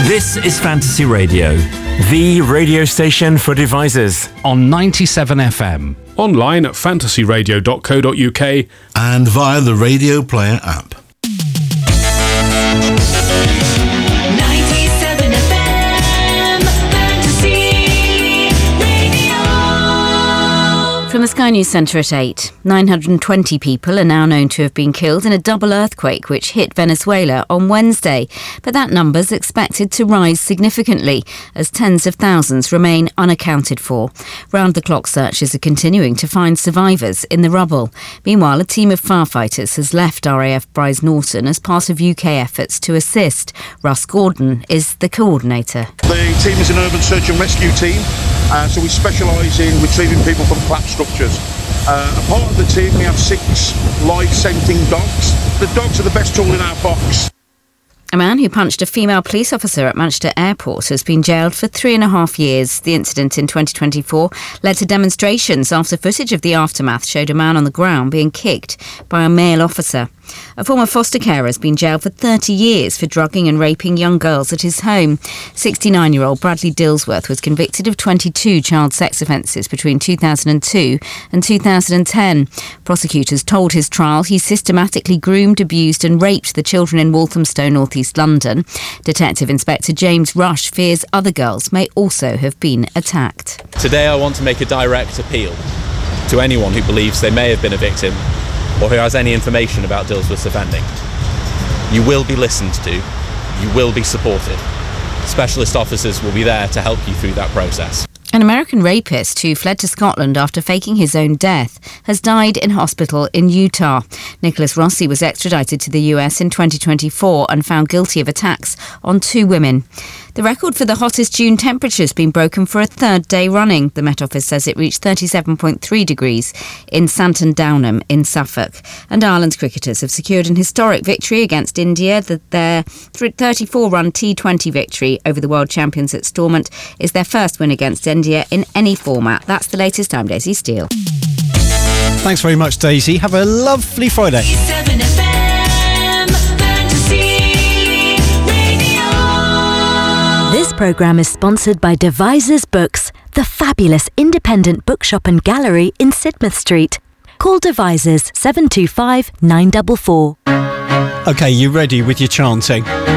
This is Fantasy Radio, the radio station for devisers. On 97 FM. Online at fantasyradio.co.uk. And via the Radio Player app. 97 FM, Fantasy Radio. From the Sky News Centre at 8, 920 people are now known to have been killed in a double earthquake which hit Venezuela on Wednesday. But that number's expected to rise significantly as tens of thousands remain unaccounted for. Round-the-clock searches are continuing to find survivors in the rubble. Meanwhile, a team of firefighters has left RAF Brize Norton as part of UK efforts to assist. Russ Gordon is the coordinator. The team is an urban search and rescue team, so we specialise in retrieving people from collapsed structures. A part of the team, we have 6 live scenting dogs. The dogs are the best tool in our box. A man who punched a female police officer at Manchester Airport has been jailed for 3.5 years. The incident in 2024 led to demonstrations after footage of the aftermath showed a man on the ground being kicked by a male officer. A former foster carer has been jailed for 30 years for drugging and raping young girls at his home. 69-year-old Bradley Dillsworth was convicted of 22 child sex offences between 2002 and 2010. Prosecutors told his trial he systematically groomed, abused and raped the children in Walthamstow, North East London. Detective Inspector James Rush fears other girls may also have been attacked. Today I want to make a direct appeal to anyone who believes they may have been a victim or who has any information about Dillsworth's offending. You will be listened to, you will be supported. Specialist officers will be there to help you through that process. An American rapist who fled to Scotland after faking his own death has died in hospital in Utah. Nicholas Rossi was extradited to the US in 2024 and found guilty of attacks on 2 women. The record for the hottest June temperature has been broken for a 3rd day running. The Met Office says it reached 37.3 degrees in Santon Downham in Suffolk. And Ireland's cricketers have secured an historic victory against India. Their 34-run T20 victory over the world champions at Stormont is their first win against India in any format. That's the latest. I'm Daisy Steele. Thanks very much, Daisy. Have a lovely Friday. 97 FM, Fantasy Radio. This programme is sponsored by Devisers Books, the fabulous independent bookshop and gallery in Sidmouth Street. Call Devisers 725 944. OK, you ready with your chanting?